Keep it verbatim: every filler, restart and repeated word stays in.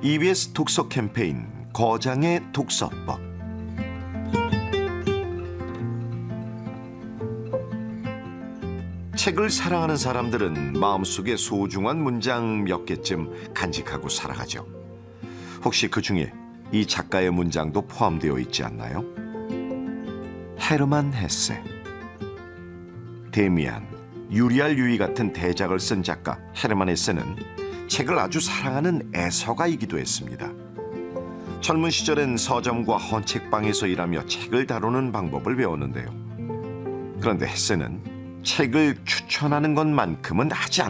이비에스 독서 캠페인 거장의 독서법. 책을 사랑하는 사람들은 마음속에 소중한 문장 몇 개쯤 간직하고 살아가죠. 혹시 그 중에 이 작가의 문장도 포함되어 있지 않나요? 헤르만 헤세. 데미안, 유리알 유이 같은 대작을 쓴 작가 헤르만 헤세는 책을 아주 사랑하는 애서가이기도 했습니다. 젊은 시절엔 서점과 헌책방에서 일하며 책을 다루는 방법을 배웠는데요. 그런데 헤세는 책을 추천하는 것만큼은 하지